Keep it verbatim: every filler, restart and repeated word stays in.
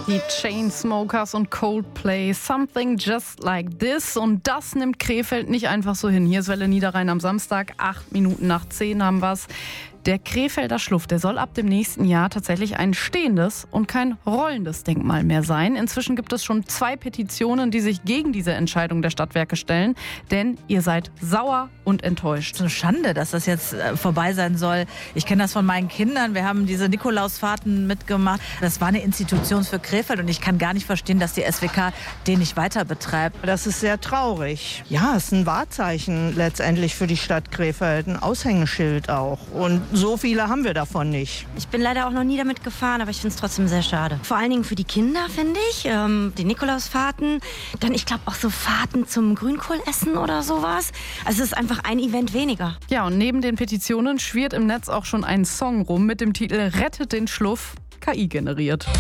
Die Chainsmokers und Coldplay, Something Just Like This. Und das nimmt Krefeld nicht einfach so hin. Hier ist Welle Niederrhein am Samstag, acht Minuten nach zehn haben wir's. Der Krefelder Schluff, der soll ab dem nächsten Jahr tatsächlich ein stehendes und kein rollendes Denkmal mehr sein. Inzwischen gibt es schon zwei Petitionen, die sich gegen diese Entscheidung der Stadtwerke stellen. Denn ihr seid sauer und enttäuscht. So Schande, dass das jetzt äh, vorbei sein soll. Ich kenne das von meinen Kindern. Wir haben diese Nikolausfahrten mitgemacht. Das war eine Institution für Krefeld und ich kann gar nicht verstehen, dass die S W K den nicht weiter betreibt. Das ist sehr traurig. Ja, es ist ein Wahrzeichen letztendlich für die Stadt Krefeld, ein Aushängeschild auch. Und so viele haben wir davon nicht. Ich bin leider auch noch nie damit gefahren, aber ich finde es trotzdem sehr schade. Vor allen Dingen für die Kinder, finde ich. Ähm, die Nikolausfahrten. Dann, ich glaube, auch so Fahrten zum Grünkohlessen oder sowas. Also es ist einfach ein Event weniger. Ja, und neben den Petitionen schwirrt im Netz auch schon ein Song rum mit dem Titel Rettet den Schluff, K I generiert.